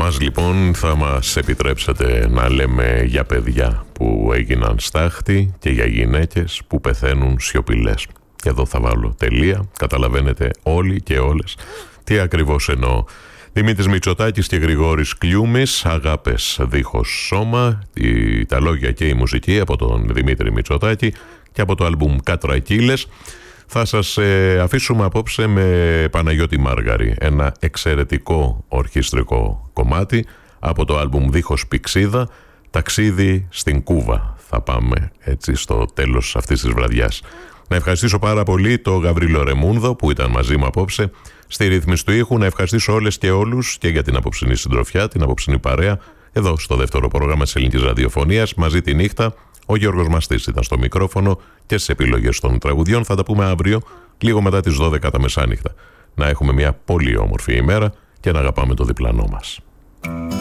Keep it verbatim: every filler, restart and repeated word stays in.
μας λοιπόν θα μας επιτρέψετε να λέμε για παιδιά που έγιναν στάχτη και για γυναίκες που πεθαίνουν σιωπηλές. Και εδώ θα βάλω τελεία, καταλαβαίνετε όλοι και όλες τι ακριβώς εννοώ. Δημήτρης Μητσοτάκης και Γρηγόρης Κλιούμης, Αγάπες δίχως σώμα, η, τα λόγια και η μουσική από τον Δημήτρη Μητσοτάκη και από το άλμπουμ Κατρακύλες. Θα σας ε, αφήσουμε απόψε με Παναγιώτη Μάργαρη, ένα εξαιρετικό ορχιστρικό κομμάτι από το άλμπουμ Δίχως Πηξίδα, Ταξίδι στην Κούβα. Θα πάμε έτσι στο τέλος αυτής της βραδιάς. Να ευχαριστήσω πάρα πολύ τον Γαβρίλο Ρεμούνδο που ήταν μαζί μου απόψε στη ρύθμιση του ήχου. Να ευχαριστήσω όλες και όλους και για την απόψινή συντροφιά, την απόψινή παρέα εδώ στο δεύτερο πρόγραμμα της Ελληνικής Ραδιοφωνίας. Μαζί τη νύχτα ο Γιώργος Μαστής ήταν στο μικρόφωνο και στις επιλογές των τραγουδιών. Θα τα πούμε αύριο λίγο μετά τις δώδεκα τα μεσάνυχτα. Να έχουμε μια πολύ όμορφη ημέρα και να αγαπάμε το διπλανό μας.